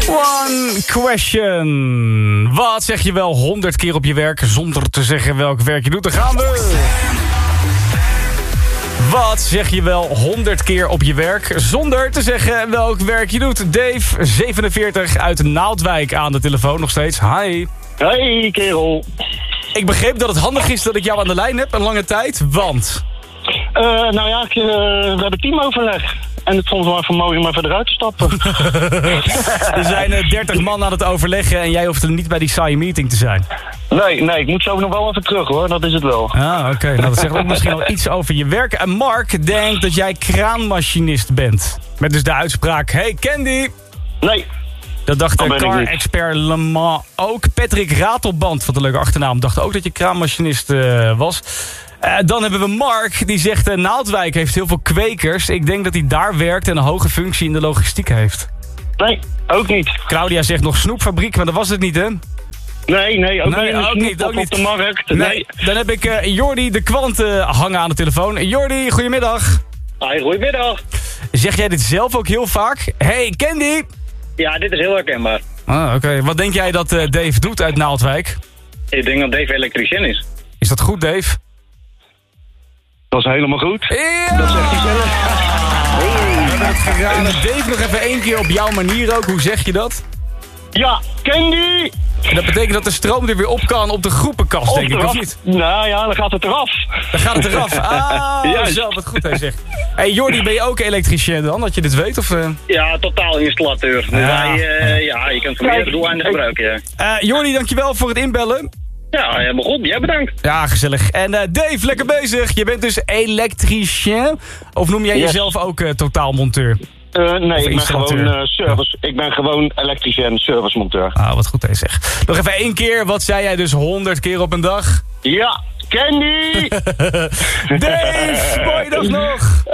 One question. Wat zeg je wel 100 keer op je werk zonder te zeggen welk werk je doet? Dan gaan we. Wat zeg je wel 100 keer op je werk zonder te zeggen welk werk je doet? Dave, 47, uit Naaldwijk aan de telefoon nog steeds. Hi. Hey kerel. Ik begreep dat het handig is dat ik jou aan de lijn heb een lange tijd, want... we hebben teamoverleg. En het vond het wel even mooi om even eruit te stappen. Er zijn 30 man aan het overleggen en jij hoeft er niet bij die saaie meeting te zijn. Nee, ik moet zo nog wel even terug hoor, dat is het wel. Ah, oké. Nou, dat zegt ook misschien al iets over je werk. En Mark denkt dat jij kraanmachinist bent. Met dus de uitspraak, hey Candy. Nee. Dat dacht de car-expert Le Mans ook. Patrick Ratelband, wat een leuke achternaam, dacht ook dat je kraanmachinist was. Dan hebben we Mark, die zegt Naaldwijk heeft heel veel kwekers. Ik denk dat hij daar werkt en een hoge functie in de logistiek heeft. Nee, ook niet. Claudia zegt nog snoepfabriek, maar dat was het niet, hè? Nee, ook niet op de markt. Nee. Dan heb ik Jordi de Kwant hangen aan de telefoon. Jordi, goedemiddag. Hi, goedemiddag. Zeg jij dit zelf ook heel vaak? Hey, Candy. Ja, dit is heel herkenbaar. Ah, oké. Wat denk jij dat Dave doet uit Naaldwijk? Ik denk dat Dave elektricien is. Is dat goed, Dave? Dat is helemaal goed. Ja! Dat zegt hij zelf. We hebben het geraden. Dave, nog even 1 keer op jouw manier ook. Hoe zeg je dat? Ja, Candy! Dat betekent dat de stroom er weer op kan op de groepenkast, denk ik, of niet? Nou ja, dan gaat het eraf. Dan gaat het eraf. Ah, zo, wat goed hij zegt. Hey Jordi, ben je ook elektricien dan, dat je dit weet? Of, Ja, totaal installateur. Ja. Je kunt voor meerdere doeleinden gebruiken, ja. Jordi, dankjewel voor het inbellen. Ja, begon. Jij bedankt. Ja, gezellig. En Dave, lekker bezig. Je bent dus elektricien. Of noem jij jezelf ook totaalmonteur? Nee, ik ben gewoon service. Ik ben gewoon elektricien, servicemonteur. Ah, wat goed hij zegt. Nog even 1 keer. Wat zei jij dus 100 keer op een dag? Ja, Candy! Dave, mooie dag nog.